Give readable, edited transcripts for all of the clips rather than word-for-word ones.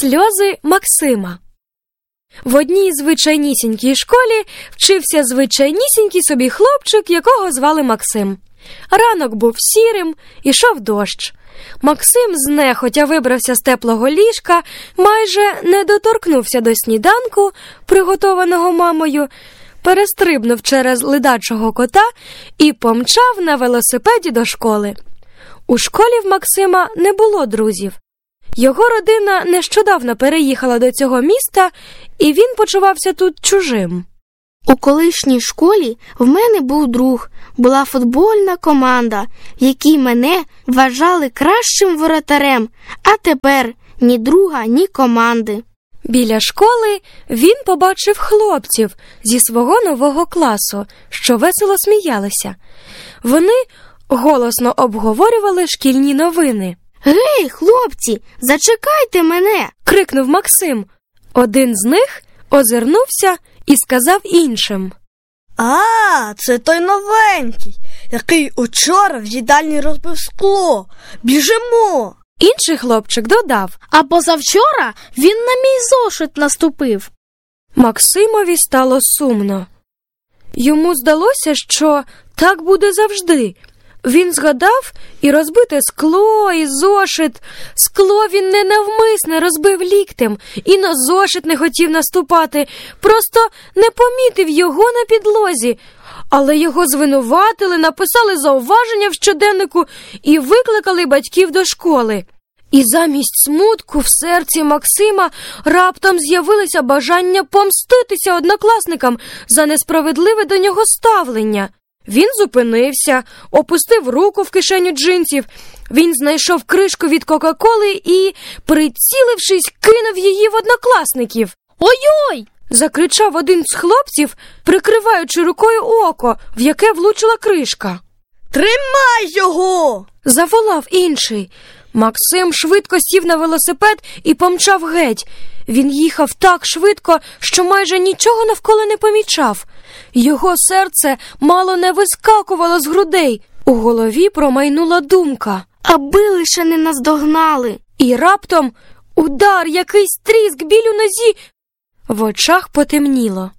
Сльози Максима. В одній звичайнісінькій школі вчився звичайнісінький собі хлопчик, якого звали Максим. Ранок був сірим, ішов дощ. Максим знехотя вибрався з теплого ліжка, майже не доторкнувся до сніданку, приготованого мамою, перестрибнув через ледачого кота і помчав на велосипеді до школи. У школі в Максима не було друзів. Його родина нещодавно переїхала до цього міста, і він почувався тут чужим. У колишній школі в мене був друг, була футбольна команда, в якій мене вважали кращим воротарем, а тепер ні друга, ні команди. Біля школи він побачив хлопців зі свого нового класу, що весело сміялися. Вони голосно обговорювали шкільні новини. «Гей, хлопці, зачекайте мене!» – крикнув Максим. Один з них озирнувся і сказав іншим. «А, це той новенький, який учора в їдальні розбив скло. Біжимо!» Інший хлопчик додав. «А позавчора він на мій зошит наступив». Максимові стало сумно. Йому здалося, що так буде завжди. Він згадав і розбите скло, і зошит. Скло він не навмисне розбив ліктем, і на зошит не хотів наступати, просто не помітив його на підлозі. Але його звинуватили, написали зауваження в щоденнику і викликали батьків до школи. І замість смутку в серці Максима раптом з'явилося бажання помститися однокласникам за несправедливе до нього ставлення. Він зупинився, опустив руку в кишеню джинсів. Він знайшов кришку від Кока-Коли і, прицілившись, кинув її в однокласників. «Ой-ой!» – закричав один з хлопців, прикриваючи рукою око, в яке влучила кришка. «Тримай його!» – заволав інший. Максим швидко сів на велосипед і помчав геть. Він їхав так швидко, що майже нічого навколо не помічав. Його серце мало не вискакувало з грудей. У голові промайнула думка. Аби лише не наздогнали. І раптом удар, якийсь тріск, біль у нозі. В очах потемніло.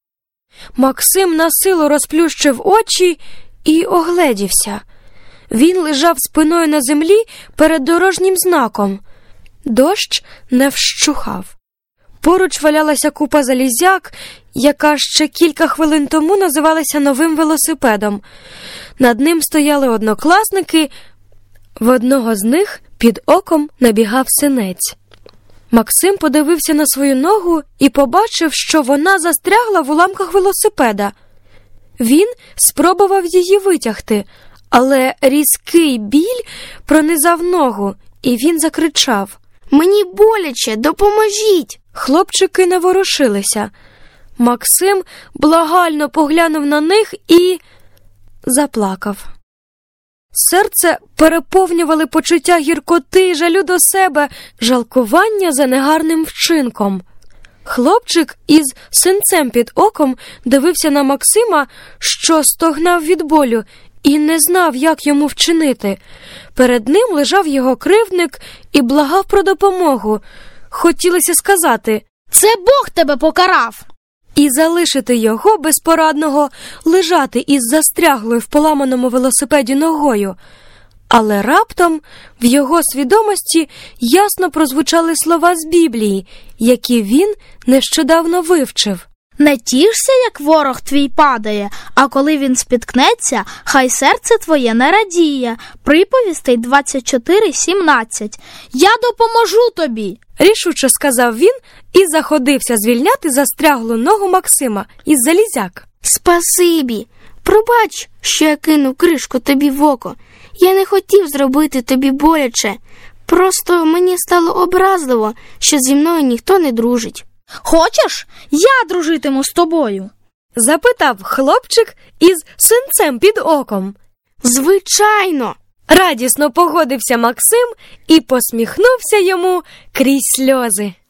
Максим насилу розплющив очі і огледівся. Він лежав спиною на землі перед дорожнім знаком. Дощ не вщухав. Поруч валялася купа залізяк, яка ще кілька хвилин тому називалася новим велосипедом. Над ним стояли однокласники, в одного з них під оком набігав синець. Максим подивився на свою ногу і побачив, що вона застрягла в уламках велосипеда. Він спробував її витягти, але різкий біль пронизав ногу, і він закричав. «Мені боляче, допоможіть!» Хлопчики не ворушилися. Максим благально поглянув на них і заплакав. Серце переповнювали почуття гіркоти, жалю до себе, жалкування за негарним вчинком. Хлопчик із синцем під оком дивився на Максима, що стогнав від болю, і не знав, як йому вчинити. Перед ним лежав його кривдник і благав про допомогу. Хотілося сказати «Це Бог тебе покарав!» і залишити його безпорадного лежати із застряглою в поламаному велосипеді ногою. Але раптом в його свідомості ясно прозвучали слова з Біблії, які він нещодавно вивчив. «Не тішся, як ворог твій падає, а коли він спіткнеться, хай серце твоє не радіє». Приповістей 24:17. «Я допоможу тобі!» рішуче сказав він і заходився звільняти застряглу ногу Максима із залізяк. «Спасибі! Пробач, що я кинув кришку тобі в око. Я не хотів зробити тобі боляче. Просто мені стало образливо, що зі мною ніхто не дружить». «Хочеш, я дружитиму з тобою?» запитав хлопчик із синцем під оком. «Звичайно!» радісно погодився Максим і посміхнувся йому крізь сльози.